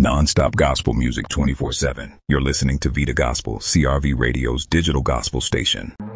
Non-stop gospel music 24/7. You're listening to Vita Gospel, CRV Radio's digital gospel station.